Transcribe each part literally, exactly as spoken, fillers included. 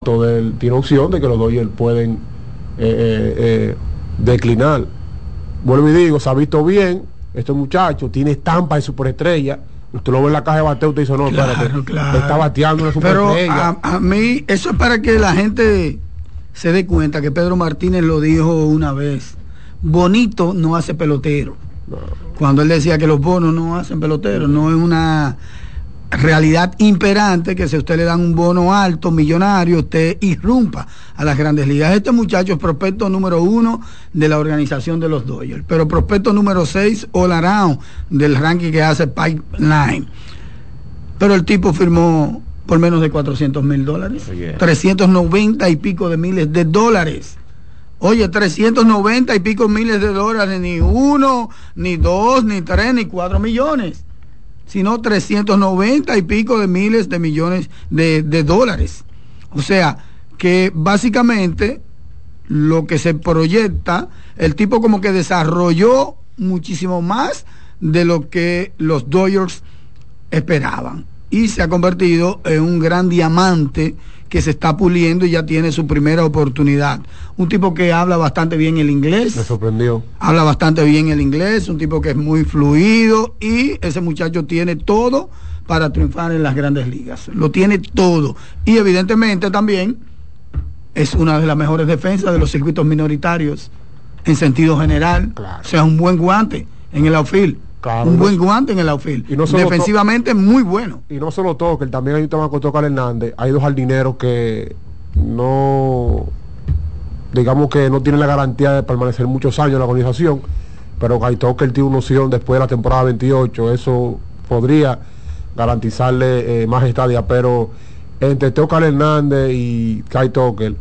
contrato de él tiene opción de que los Dodgers pueden eh, eh, eh, declinar. Vuelvo y digo, se ha visto bien, este muchacho tiene estampa de superestrella. Usted lo ve en la caja de bateo, usted dice, no, claro, espérate, claro. está bateando una superestrella. Pero a, a mí, eso es para que la gente se dé cuenta que Pedro Martínez lo dijo una vez. Bonito no hace pelotero. No. Cuando él decía que los bonos no hacen pelotero, no es una realidad imperante que si a usted le dan un bono alto, millonario, usted irrumpa a las grandes ligas. Este muchacho es prospecto número uno de la organización de los Dodgers, pero prospecto número seis all around del ranking que hace Pipeline. Pero el tipo firmó por menos de cuatrocientos mil dólares, yeah. trescientos noventa y pico de miles de dólares. Oye, trescientos noventa y pico miles de dólares, ni uno, ni dos, ni tres, ni cuatro millones, sino trescientos noventa y pico de miles de millones de, de dólares. O sea, que básicamente lo que se proyecta, el tipo como que desarrolló muchísimo más de lo que los Dodgers esperaban. Y se ha convertido en un gran diamante que se está puliendo y ya tiene su primera oportunidad. Un tipo que habla bastante bien el inglés. Me sorprendió. Habla bastante bien el inglés, un tipo que es muy fluido y ese muchacho tiene todo para triunfar en las grandes ligas. Lo tiene todo. Y evidentemente también es una de las mejores defensas de los circuitos minoritarios en sentido general. Claro. O sea, un buen guante en el outfield. Claro, un buen no, guante en el outfield. Y no defensivamente muy bueno. Y no solo Tucker, también hay un tema con Tucker Hernández. Hay dos jardineros que no, digamos que no tienen la garantía de permanecer muchos años en la organización, pero Kai Tucker tiene una opción después de la temporada veintiocho. Eso podría garantizarle eh, más estadía, pero entre Tucker Hernández y Kai Tucker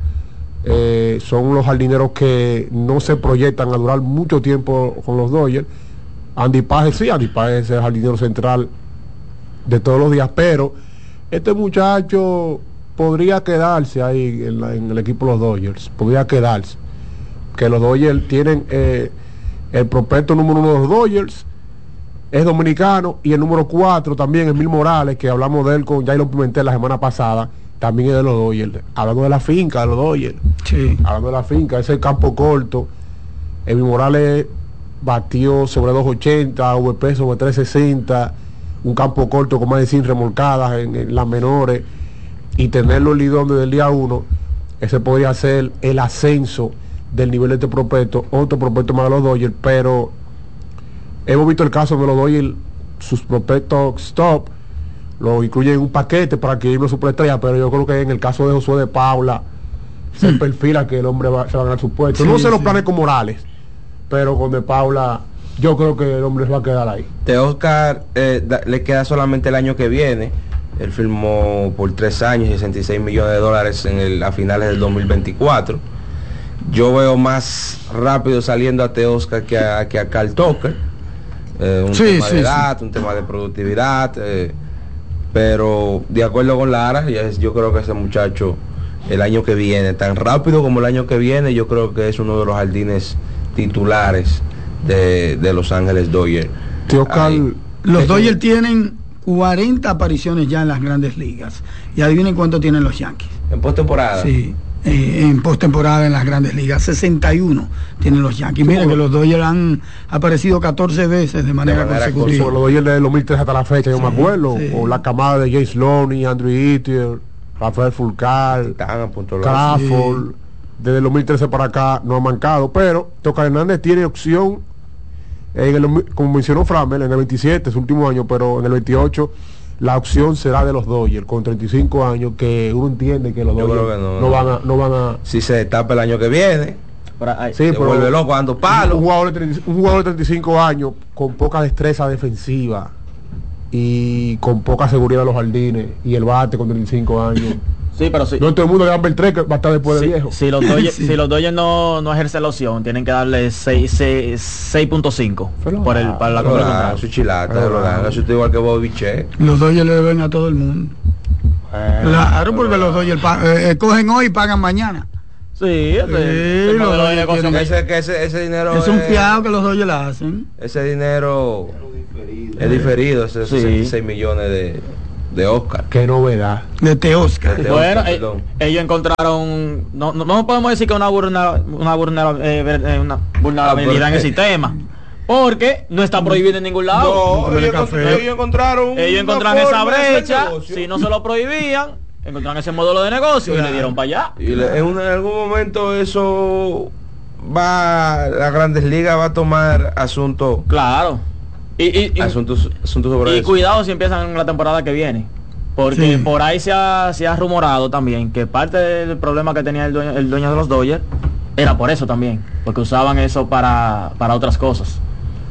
eh, son los jardineros que no se proyectan a durar mucho tiempo con los Dodgers. Andy Pages, sí, Andy Pages es el jardinero central de todos los días, pero este muchacho podría quedarse ahí en, la, en el equipo de los Dodgers, podría quedarse, que los Dodgers tienen eh, el prospecto número uno de los Dodgers, es dominicano, y el número cuatro también es Mil Morales, que hablamos de él con Jairo Pimentel la semana pasada, también es de los Dodgers, hablando de la finca de los Dodgers, sí. hablando de la finca, ese campo corto, el Mil Morales batió sobre dos ochenta, V P sobre tres sesenta, un campo corto con más de cien remolcadas en, en las menores, y tenerlo en lidón desde el día uno, ese podría ser el ascenso del nivel de este prospecto, otro prospecto más de los Dodgers. Pero hemos visto el caso de los Dodgers, sus prospectos stop lo incluyen en un paquete para que una superestrella, pero yo creo que en el caso de Josué de Paula se perfila que el hombre va, se va a ganar su puesto. Sí, no sé los sí. planes con Morales, pero con De Paula yo creo que el hombre se va a quedar ahí. Teóscar eh, da, le queda solamente el año que viene. Él firmó por tres años, sesenta y seis millones de dólares en el, a finales del dos mil veinticuatro. Yo veo más rápido saliendo a Teóscar que a, que a Carl Tucker. Eh, un sí, tema sí, de edad, sí. un tema de productividad. Eh, pero de acuerdo con Lara, yo creo que ese muchacho el año que viene, tan rápido como el año que viene, yo creo que es uno de los jardines titulares de, de Los Ángeles Dodgers. Ahí, los Dodgers tienen cuarenta apariciones ya en las grandes ligas. Y adivinen cuánto tienen los Yankees. ¿En postemporada? Sí, eh, en postemporada en las grandes ligas. sesenta y uno tienen los Yankees. Miren que los Dodgers han aparecido catorce veces de manera, de manera consecutiva. Los Dodgers desde el dos mil tres hasta la fecha, yo sí, me acuerdo. Sí. O la camada de James Loney, Andrew Itier, Rafael Fulcar, Crawford. Sí. Desde el dos mil trece para acá no ha mancado, pero Tucker Hernández tiene opción en el, como mencionó Framel, en el veintisiete, su último año, pero en el veintiocho la opción será de los Dodgers con treinta y cinco años, que uno entiende que los Yo Dodgers que no, no, van a, no van a... Si se destapa el año que viene, para, sí, se pero vuelve loco dando palos. Un jugador, de treinta, un jugador de treinta y cinco años con poca destreza defensiva y con poca seguridad de los jardines, y el bate con treinta y cinco años. Sí, pero sí. No todo el mundo le dan el tres que va a estar después sí, de viejo. Si los Dodgers, sí. si los Dodgers no, no ejercen la opción, tienen que darle seis punto cinco por el para la compra contraria. Su chilata, eso es igual que Bobby Che. Los Dodgers le deben a todo el mundo. Eh, claro, porque los Dodgers eh, cogen hoy y pagan mañana. Sí, este, sí, los Dodgers tienen, ese, que ese, ese dinero es un fiado que los Dodgers hacen. Ese dinero es diferido, ese sí. sesenta y seis millones de de Oscar. Qué novedad. De Teoscar. De Bueno, Oscar, eh, perdón. ellos encontraron, no, no, no podemos decir que una, vulnera- una, vulnera- eh, ver- eh, una vulnerabilidad en el sistema, porque no está prohibido en ningún lado. No, ellos, café. encont- ellos encontraron Ellos una encontraron esa forma de hacer brecha, negocio. si no se lo prohibían, encontraron ese modelo de negocio y le dieron para allá. Y le- en, un- en algún momento eso va, la Grandes Ligas va a tomar asunto, Claro. Y, y, y- asuntos, asuntos sobre y eso. cuidado si empiezan la temporada que viene. Porque Sí. por ahí se ha, se ha rumorado también que parte del problema que tenía el dueño, el dueño de los Dodgers era por eso también. Porque usaban eso para, para otras cosas.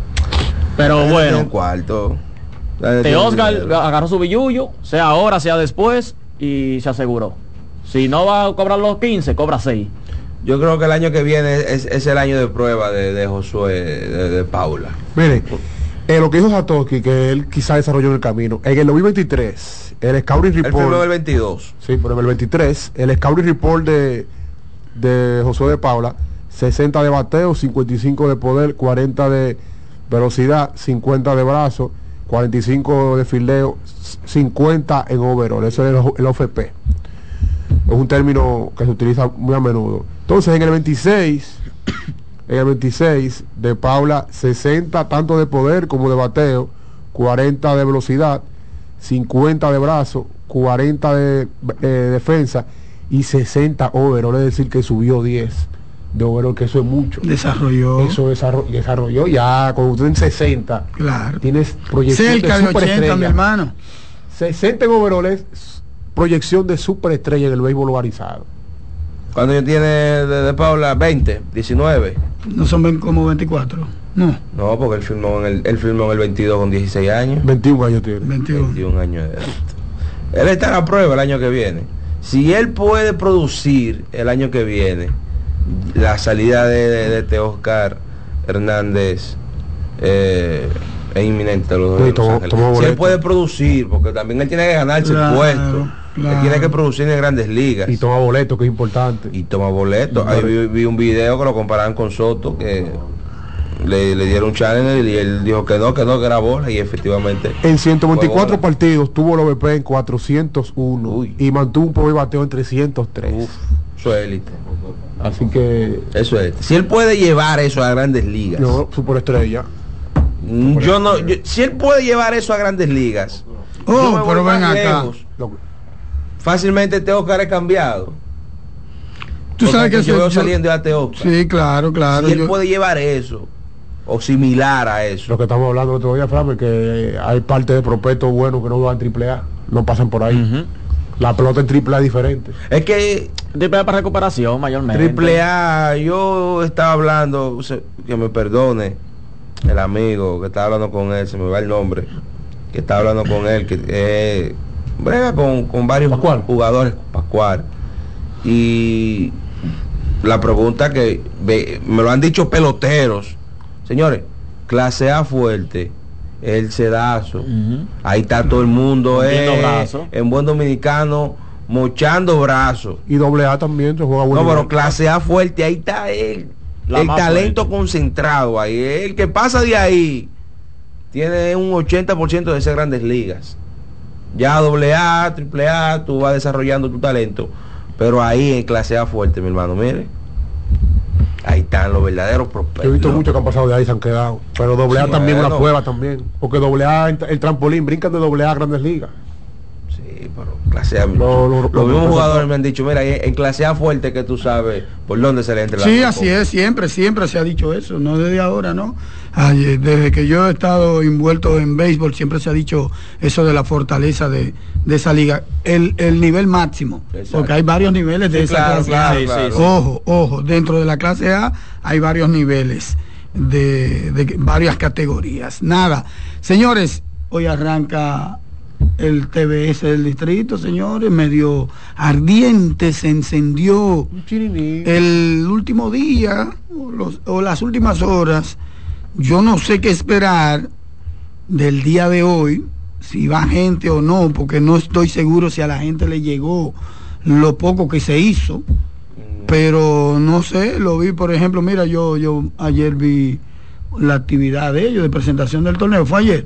Pero En bueno, cuarto. Teoscar agarró su billuyo, sea ahora, sea después, y se aseguró. Si no va a cobrar los quince, cobra seis. Yo creo que el año que viene es, es el año de prueba de, de Josué, de, de Paula. Mire, eh, lo que dijo Satoshi, que él quizá desarrolló en el camino. En el dos mil veintitrés, el Scouting Él firmó el Report. veintidós. Sí, pero en el veintitrés, el Scouting Report de, de Josué de Paula, sesenta de bateo, cincuenta y cinco de poder, cuarenta de velocidad, cincuenta de brazo, cuarenta y cinco de fildeo, cincuenta en overall. Eso es el, el O F P. Es un término que se utiliza muy a menudo. Entonces, en el veintiséis, en el veintiséis de Paula, sesenta tanto de poder como de bateo, cuarenta de velocidad, cincuenta de brazo, cuarenta de eh, defensa y sesenta overall, es decir que subió diez de overall, que eso es mucho. Desarrolló. Eso desarrolló, desarrolló ya, cuando usted en sesenta, Claro. tienes proyección Cerca de ochenta, superestrella. mi hermano. sesenta en overall es proyección de superestrella en el béisbol organizado. Cuando yo tiene de, de Paula veinte, diecinueve. No son ven- como veinticuatro. No, No, porque él firmó en el, él firmó en el veintidós con dieciséis años. veintiún años tiene. veintiuno. veintiún años de edad. Él está a la prueba el año que viene. Si él puede producir el año que viene, la salida de, de, de Teoscar Hernández eh, es inminente a los, Sí, de Los tomó- Ángeles. tomó Si él boleto. puede producir, porque también él tiene que ganarse Claro, el puesto. claro. Él tiene que producir en Grandes Ligas. Y toma boleto, que es importante. Y toma boleto. Y Ahí por- vi, vi un video que lo comparaban con Soto, que le, le dieron un challenge y él dijo que no, que no, que era bola, y efectivamente En ciento veinticuatro fue bola. partidos tuvo el O V P en cuatrocientos uno. Uy. Y mantuvo un poder bateo en trescientos tres. Uf, eso es élite. Así que Eso es. Si él puede llevar eso a Grandes Ligas, no, superestrella. mm, yo no, yo- si él puede llevar eso a Grandes Ligas, Oh, yo me voy pero más ven acá. lejos. Lo- Fácilmente Teoscar es cambiado. Tú Porque sabes que yo eso- veo yo- saliendo a Teoscar. Sí, claro, claro. Si él yo- puede llevar eso o similar a eso. Lo que estamos hablando el otro día, Fran, es que hay parte de prospectos buenos que no van en triple A. No pasan por ahí. Ujú. La pelota en triple A es diferente. Es que Triple A para recuperación mayormente. Triple A, yo estaba hablando, se- que me perdone el amigo que estaba hablando con él, se me va el nombre, que estaba hablando con él, que eh, brega con, con varios Pascual. jugadores, Pascual. Y la pregunta que ve- me lo han dicho peloteros, señores, clase A fuerte, el sedazo, Ujú. ahí está todo el mundo, Moviendo eh, brazo. en buen dominicano, mochando brazos. Y doble A también se juega bueno. No, pero clase A fuerte, ahí está él. La El más talento fuerte. concentrado ahí. El que pasa de ahí tiene un ochenta por ciento de esas Grandes Ligas. Ya doble A, triple A, tú vas desarrollando tu talento. Pero ahí en clase A fuerte, mi hermano, mire. Ahí están los verdaderos prospectos. Yo he visto muchos que han pasado de ahí y se han quedado. Pero doble A Sí, también bueno. una prueba también. Porque doble A, el trampolín, brincan de doble A a Grandes Ligas. Sí, pero clase A. No, no, los no, mismos no, jugadores no. me han dicho, mira, en clase A fuerte que tú sabes por dónde se le entra la Sí, bola. así es, siempre, siempre se ha dicho eso, no desde ahora, ¿no? Ay, desde que yo he estado envuelto en béisbol, siempre se ha dicho eso de la fortaleza de, de esa liga, el, el nivel máximo, Exacto. porque hay varios niveles de Sí, esa claro, clase claro, A. claro. Ojo, ojo, dentro de la clase A hay varios niveles de, de varias categorías. Nada, señores, hoy arranca el T V S del distrito, señores, medio ardiente, se encendió Un chiriní. el último día o, los- o las últimas horas. Yo no sé qué esperar del día de hoy, si va gente o no, porque no estoy seguro si a la gente le llegó lo poco que se hizo, pero no sé, lo vi, por ejemplo, mira, yo yo ayer vi la actividad de ellos de presentación del torneo, fue ayer.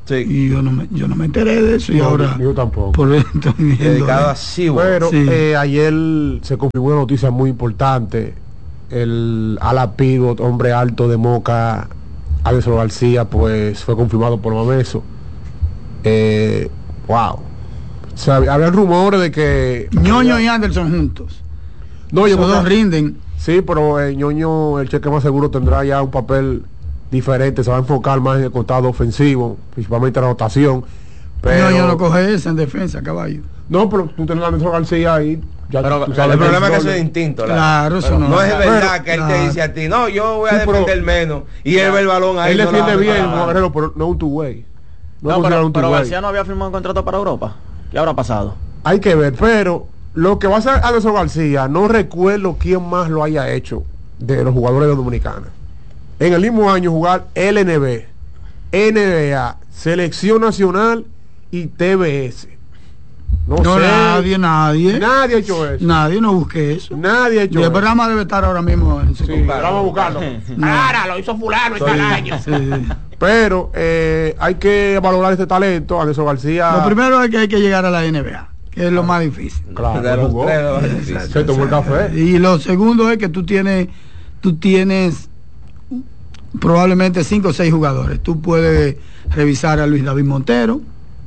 Sí. Y yo no me, yo no me enteré de eso y No, ahora yo tampoco. por eso estoy viendo. Dedicado a SeaWorld. Pero Sí. eh, ayer se confirmó una noticia muy importante. El ala pivot, hombre alto de Moca, Anderson García, pues fue confirmado por Mameso. Eh, wow. O sea, había rumores de que Ñoño y Anderson juntos. no, yo Esos creo dos que- rinden. Sí, pero eh, Ñoño, el cheque más seguro, tendrá ya un papel diferente, se va a enfocar más en el costado ofensivo, principalmente en la rotación. Pero, Ñoño no coge esa en defensa, caballo. no, pero tú tenés a Anderson García ahí. Ya Pero tú el sabes problema es que eso doble. es instinto. ¿verdad? Claro, eso Pero no- no es Pero- verdad que él te claro. dice a ti, no, yo voy a Sí, pero- defender menos. Y él ve el balón ahí. Él no la defiende va a bien, meter. Juan Guerrero, pero no es un two-way. No, No, es pero, un pero two-way. García no había firmado un contrato para Europa. ¿Qué habrá pasado? Hay que ver, pero lo que va a hacer Anderson García, no recuerdo quién más lo haya hecho de los jugadores de Dominicana. En el mismo año jugar L N B, N B A, Selección Nacional y T B S. No, No, sé. nadie, nadie. Nadie ha hecho eso. Nadie, no busque eso. Nadie ha Y hecho el eso. programa debe estar ahora mismo en su Sí, computadora. vamos a buscarlo. No. lo hizo fulano y Sí, tal año. sí, sí. Pero eh, hay que valorar este talento. Anderson García. Lo primero es que hay que llegar a la N B A, que es lo más difícil. Claro, De los jugó. tres, lo más difícil. Se tomó el café. Y lo segundo es que tú tienes, tú tienes probablemente cinco o seis jugadores. Tú puedes revisar a Luis David Montero,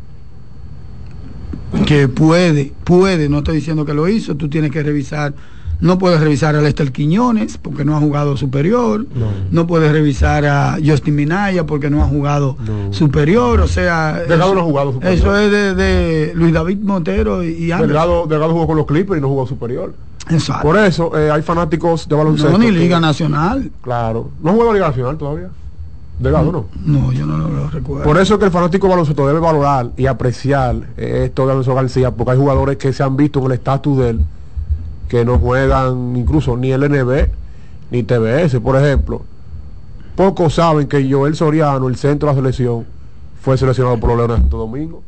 que puede, puede, no estoy diciendo que lo hizo, tú tienes que revisar, no puedes revisar a Lester Quiñones porque no ha jugado superior, No. no puedes revisar a Justin Minaya porque no ha jugado No. superior, o sea, Delgado eso, no ha jugado superior. eso es de, de Luis David Montero y, y Anderson. Delgado, Delgado jugó con los Clippers y no jugó superior. Exacto. Por eso eh, hay fanáticos de baloncesto. No, ni que- Liga Nacional. Claro. No jugó la Liga Nacional todavía. Delgado no. No, yo no lo, lo recuerdo. Por eso es que el fanático de baloncesto debe valorar y apreciar eh, esto de Anderson García, porque hay jugadores que se han visto en el estatus de él que no juegan incluso ni L N B ni T B S, por ejemplo. Pocos saben que Joel Soriano, el centro de la selección, fue seleccionado por los Leones de Santo Domingo.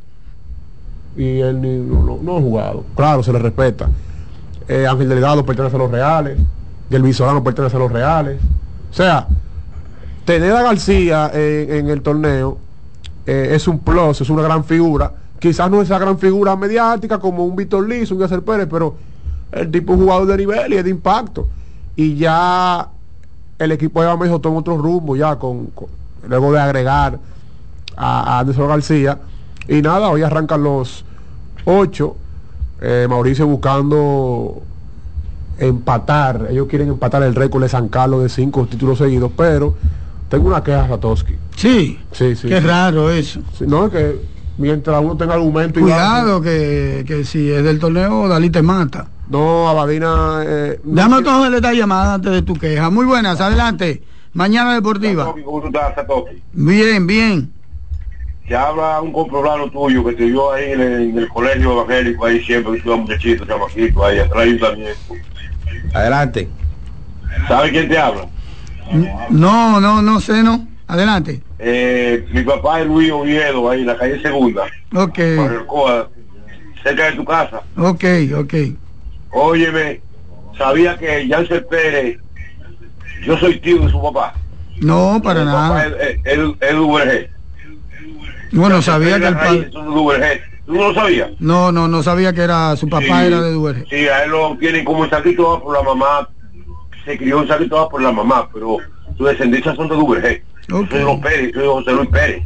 Y él ni, no, no- no ha jugado. Claro, se le respeta. Eh, Ángel Delgado pertenece a los Reales. Y el Visolano pertenece a los Reales. O sea, tener a García en, en el torneo eh, es un plus, es una gran figura. Quizás no es esa gran figura mediática como un Víctor Liz, un Yasser Pérez, pero el tipo es un jugador de nivel y es de impacto. Y ya el equipo de Bamejo toma otro rumbo ya con, con- luego de agregar a, a Anderson García. Y nada, hoy arrancan los ocho. Eh, Mauricio buscando empatar. Ellos quieren empatar el récord de San Carlos de cinco títulos seguidos, pero tengo una queja a Satoshi. Sí, Sí, sí. qué sí. raro eso. Sí, no, es que mientras uno tenga argumento y Cuidado que, que si es del torneo, Dalí te mata. no, Abadina. Eh, no Déjame quiere- cogerle esta llamada antes de tu queja. Muy buenas, adelante. Mañana Deportiva. Satoki, ¿cómo tú estás, Satoki? Bien, bien. Te habla un comproblano tuyo que te vio ahí en el, en el colegio evangélico, ahí siempre, que estuvo muchachito, chamaquito, ahí atrás del ayuntamiento. Adelante. ¿Sabe quién te habla? No, no, no sé, no. Adelante. Eh, mi papá es Luis Oviedo, ahí en la calle Segunda, Ok, por el Coa, cerca de tu casa. ok, ok. Óyeme, sabía que Jansen Pérez, yo soy tío de su papá. No, para Mi papá nada. es, es, es, es Duvergé. Bueno, sabía que el padre... Son de Duvergé. ¿Tú no lo sabías? No, no, no sabía que era su papá Sí, era de Duvergé. Sí, a él lo tienen como en San Cristóbal por la mamá. Se crió en San Cristóbal por la mamá, pero sus descendencias son de Duvergé. Ok. Yo soy de los Pérez, soy de José Luis Pérez.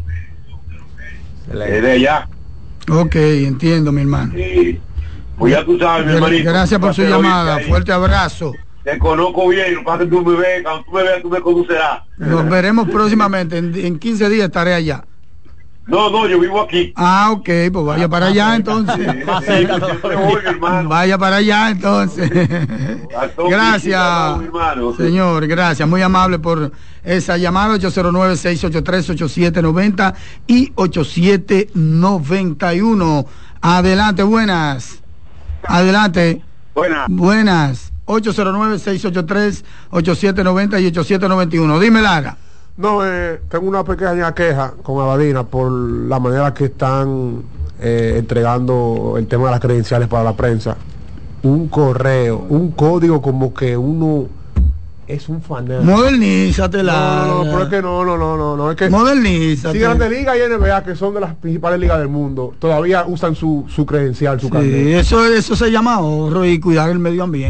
Es de allá. Ok, entiendo, mi hermano. Sí. Pues ya tú sabes, mi hermanito. Gracias por su Placer llamada. oírte ahí. Fuerte abrazo. Te conozco bien, lo que pasa es que tú me ves, cuando tú me veas, tú me conocerás. Nos veremos próximamente. En, en quince días estaré allá. No, no, yo vivo aquí. Ah, ok, pues vaya para allá entonces. Más cerca Sí, todavía. siempre voy, mi hermano. Vaya para allá entonces. Gracias, mi hermano. señor, gracias. Muy amable por esa llamada. Ocho cero nueve, seis ocho tres, ocho siete nueve cero y ocho siete nueve uno. Adelante, buenas. Adelante, Buena. buenas. ocho cero nueve, seis ocho tres, ocho siete nueve cero y ocho siete nueve uno. Dime, Lara. No, eh, tengo una pequeña queja con Abadina por la manera que están eh, entregando el tema de las credenciales para la prensa. Un correo, un código como que uno es un fanático. Modernízate la. No, no, no, pero es que no, no, no, no, no, es que Modernízate. si Grandes Ligas y N B A, que son de las principales ligas del mundo, todavía usan su, su credencial, su Sí, carnet. eso, eso se llama ahorro y cuidar el medio ambiente.